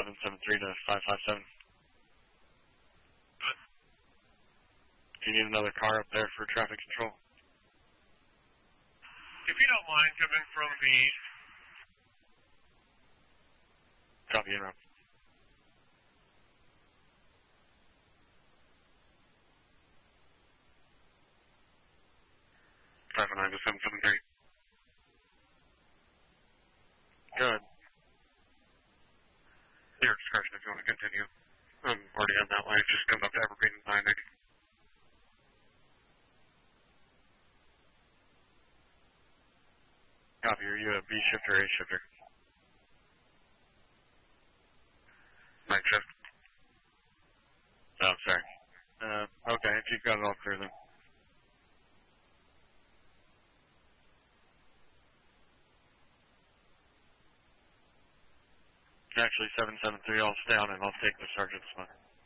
773 to 557. Good. Do you need another car up there for traffic control? If you don't mind coming from the east. Copy, in route. 509 to 773. Good. Your discretion if you want to continue. I'm already on that line. Just come up to Evergreen and 980. Copy. Are you a B shifter or A shifter? Night shift. Oh, sorry. Okay, if you've got it all clear then. Actually, 773, I'll stay on and I'll take the sergeant's spot.